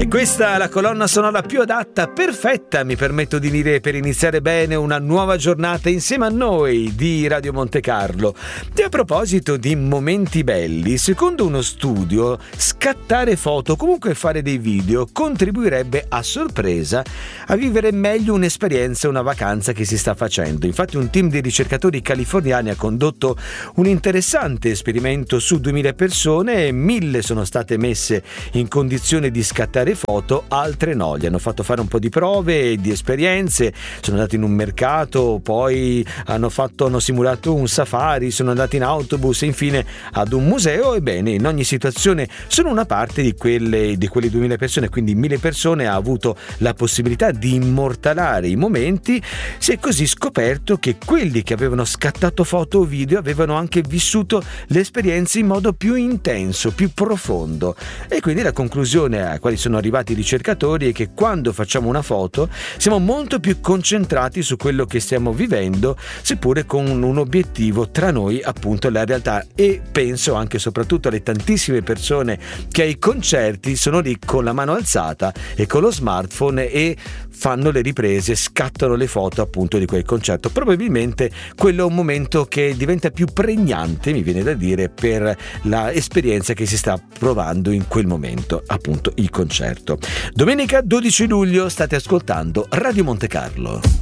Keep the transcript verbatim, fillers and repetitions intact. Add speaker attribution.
Speaker 1: E questa è la colonna sonora più adatta, perfetta, mi permetto di dire, per iniziare bene una nuova giornata insieme a noi di Radio Monte Carlo. E a proposito di momenti belli, secondo uno studio, scattare foto, comunque fare dei video, contribuirebbe a sorpresa a vivere meglio un'esperienza, una vacanza che si sta facendo. Infatti un team di ricercatori californiani ha condotto un interessante esperimento su duemila persone e mille sono state messe in condizione di scattare foto, altre no. Gli hanno fatto fare un po' di prove e di esperienze, sono andati in un mercato, poi hanno fatto hanno simulato un safari, sono andati in autobus e infine ad un museo. Ebbene, in ogni situazione solo una parte di quelle di quelle duemila persone, quindi mille persone, ha avuto la possibilità di immortalare i momenti. Si è così scoperto che quelli che avevano scattato foto o video avevano anche vissuto le esperienze in modo più intenso, più profondo. E quindi la conclusione a quali sono arrivati i ricercatori è che quando facciamo una foto siamo molto più concentrati su quello che stiamo vivendo, seppure con un obiettivo tra noi, appunto la realtà. E penso anche e soprattutto alle tantissime persone che ai concerti sono lì con la mano alzata e con lo smartphone e fanno le riprese, scattano le foto appunto di quel concerto. Probabilmente quello è un momento che diventa più pregnante, mi viene da dire, per la esperienza che si sta provando in quel momento, appunto il concerto. Domenica dodici luglio state ascoltando Radio Monte Carlo.